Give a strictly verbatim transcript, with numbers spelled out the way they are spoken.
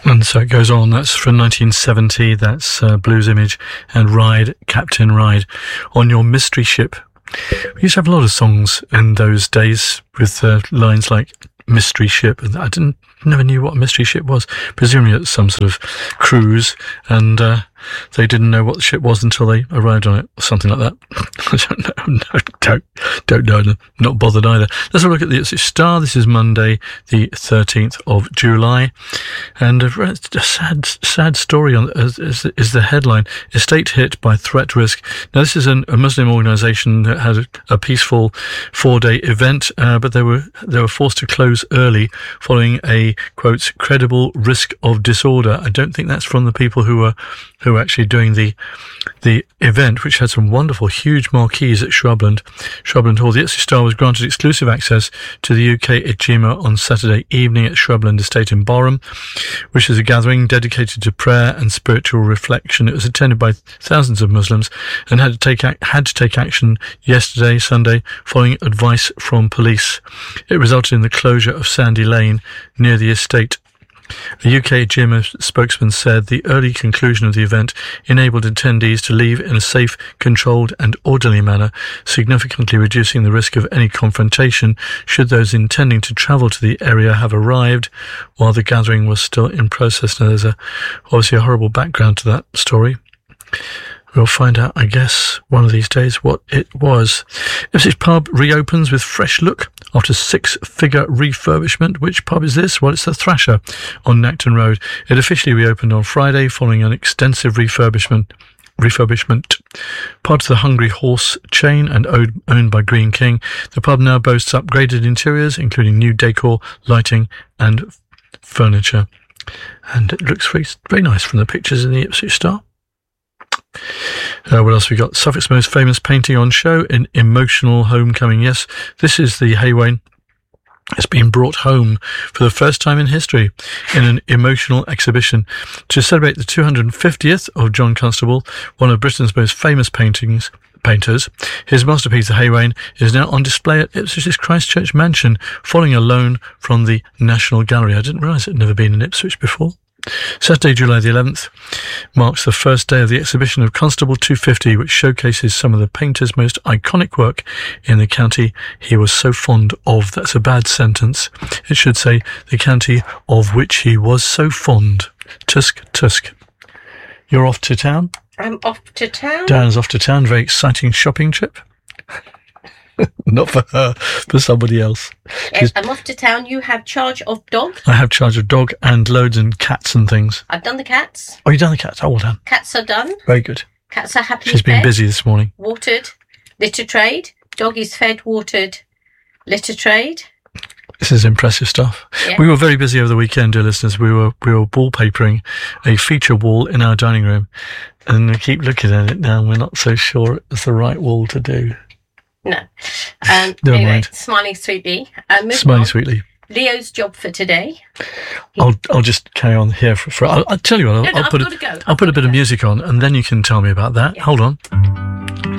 And so it goes on. That's from nineteen seventy. That's uh, Blues Image and Ride, Captain Ride on Your Mystery Ship. We used to have a lot of songs in those days with uh, lines like Mystery Ship. And I didn't, never knew what a mystery ship was. Presumably it's some sort of cruise, and uh, they didn't know what the ship was until they arrived on it, or something like that. I don't know. No, don't, don't know. Not bothered either. Let's have a look at the Ipswich Star. This is Monday, the thirteenth of July. And a, a sad, sad story on is, is, is the headline. Estate hit by threat risk. Now, this is an, a Muslim organisation that had a, a peaceful four-day event, uh, but they were they were forced to close early following a, quote, credible risk of disorder. I don't think that's from the people who were who were actually doing the the event, which had some wonderful, huge marquees at Shrubland, Shrubland Hall. The Ipswich Star was granted exclusive access to the U K Ijtima on Saturday evening at Shrubland Estate in Boreham, which is a gathering dedicated to prayer and spiritual reflection. It was attended by thousands of Muslims and had to take ac- had to take action yesterday, Sunday, following advice from police. It resulted in the closure of Sandy Lane near the estate. A U K Ijtima spokesman said the early conclusion of the event enabled attendees to leave in a safe, controlled and orderly manner, significantly reducing the risk of any confrontation should those intending to travel to the area have arrived while the gathering was still in process. Now, there's a, obviously a horrible background to that story. We'll find out, I guess, one of these days what it was. Ipswich Pub reopens with fresh look after six-figure refurbishment. Which pub is this? Well, it's the Thrasher on Necton Road. It officially reopened on Friday following an extensive refurbishment. Refurbishment. Part of the Hungry Horse chain and owned by Green King, the pub now boasts upgraded interiors, including new decor, lighting and furniture. And it looks very, very nice from the pictures in the Ipswich Star. Uh, what else have we got? Suffolk's most famous painting on show in Emotional Homecoming. Yes, this is the Haywain. It's been brought home for the first time in history in an emotional exhibition to celebrate the two hundred fiftieth of John Constable, one of Britain's most famous paintings. Painters. His masterpiece, the Haywain, is now on display at Ipswich's Christchurch Mansion, following a loan from the National Gallery. I didn't realise it had never been in Ipswich before. Saturday, July the eleventh, marks the first day of the exhibition of Constable two fifty, which showcases some of the painter's most iconic work in the county he was so fond of. That's a bad sentence. It should say the county of which he was so fond. Tusk, Tusk. You're off to town? I'm off to town. Diana's off to town. Very exciting shopping trip. Not for her, for somebody else. Yes, I'm off to town. You have charge of dog. I have charge of dog and loads and cats and things. I've done the cats. Oh, you've done the cats? Oh, well done. Cats are done. Very good. Cats are happy. She's been busy this morning. Watered. Litter trade. Dog is fed, watered. Litter trade. This is impressive stuff. Yeah. We were very busy over the weekend, dear listeners. We were we were wallpapering a feature wall in our dining room, and we keep looking at it now, and we're not so sure it's the right wall to do. No. Um, Never anyway, mind. Smiling Sweetly. Uh, Smiling Sweetly. Leo's job for today. I'll I'll just carry on here for. for I'll, I'll tell you what. I'll, No, no, I'll I've put got a, to go. I'll put a bit of music on, and then you can tell me about that. Yeah. Hold on.